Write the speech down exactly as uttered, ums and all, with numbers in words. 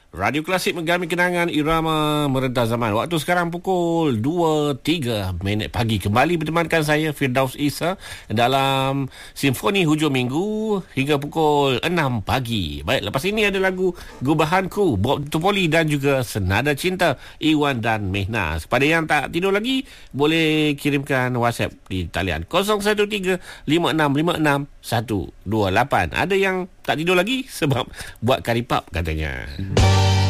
Radio Klasik menggami kenangan irama merentas zaman. Waktu sekarang pukul dua tiga minit pagi. Kembali bertemankan saya Firdaus Isa dalam Simfoni Hujung Minggu hingga pukul enam pagi. Baik, lepas ini ada lagu Gubahanku Bob Tupoli dan juga Senada Cinta Iwan dan Mehnas. Kepada yang tak tidur lagi, boleh kirimkan WhatsApp di talian kosong satu tiga lima enam lima enam satu dua lapan. Ada yang tak tidur lagi sebab buat karipap katanya.